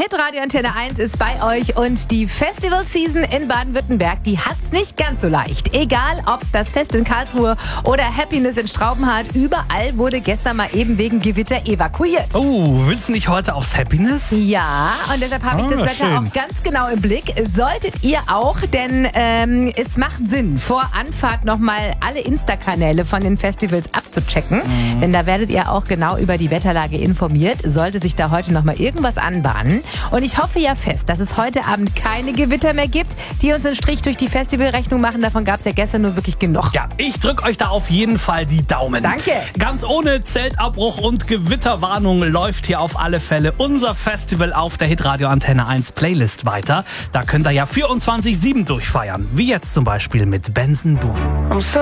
Hitradio Antenne 1 ist bei euch und die Festival-Season in Baden-Württemberg, die hat's nicht ganz so leicht. Egal ob das Fest in Karlsruhe oder Happiness in Straubenhardt, überall wurde gestern mal eben wegen Gewitter evakuiert. Oh, willst du nicht heute aufs Happiness? Ja, und deshalb habe ich das Wetter schön. auch ganz genau im Blick. Solltet ihr auch, denn es macht Sinn, vor Anfahrt nochmal alle Insta-Kanäle von den Festivals abzuchecken. Denn da werdet ihr auch genau über die Wetterlage informiert. Sollte sich da heute nochmal irgendwas anbahnen. Und ich hoffe ja fest, dass es heute Abend keine Gewitter mehr gibt, die uns einen Strich durch die Festivalrechnung machen. Davon gab es ja gestern nur wirklich genug. Ja, ich drücke euch da auf jeden Fall die Daumen. Danke. Ganz ohne Zeltabbruch und Gewitterwarnung läuft hier auf alle Fälle unser Festival auf der Hitradio Antenne 1 Playlist weiter. Da könnt ihr ja 24/7 durchfeiern. Wie jetzt zum Beispiel mit Benson Boone.